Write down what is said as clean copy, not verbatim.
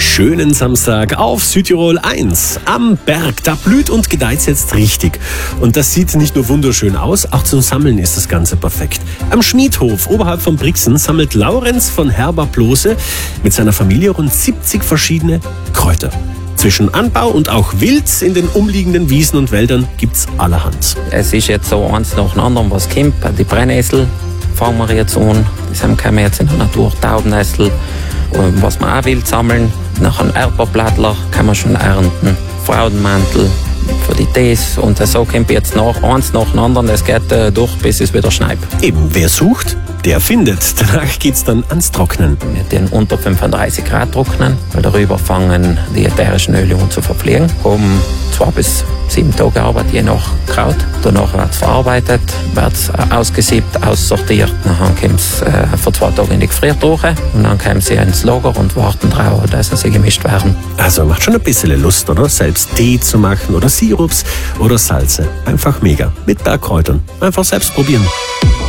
schönen Samstag auf Südtirol 1. Am Berg, da blüht und gedeiht jetzt richtig. Und das sieht nicht nur wunderschön aus, auch zum Sammeln ist das Ganze perfekt. Am Schmiedhof oberhalb von Brixen sammelt Laurenz von Herber-Plose mit seiner Familie rund 70 verschiedene Kräuter. Zwischen Anbau und auch Wild in den umliegenden Wiesen und Wäldern gibt's allerhand. Es ist jetzt so eins nach dem anderen, was kommt. Die Brennnessel fangen wir jetzt an. Das haben wir jetzt in der Natur, Taubennessel. Und was wir auch wild sammeln, nach einem Erdbeerblattler kann man schon ernten. Frauenmantel für die Tees. Und so kommt jetzt eins nach dem anderen. Es geht durch, bis es wieder schneit. Eben, wer sucht, der findet. Danach geht's dann ans Trocknen. Wir den unter 35 Grad trocknen, weil darüber fangen die ätherischen Öle an zu verpflegen. Um 2 bis 7 Tage Arbeit, je nach Kraut. Danach wird es verarbeitet, wird es ausgesiebt, aussortiert. Dann kommt es für 2 Tage in die Gefriertruhe und dann kommen sie ins Lager und warten darauf, dass sie gemischt werden. Also macht schon ein bisschen Lust, oder? Selbst Tee zu machen oder Sirups oder Salze. Einfach mega. Mit Bergkräutern. Einfach selbst probieren.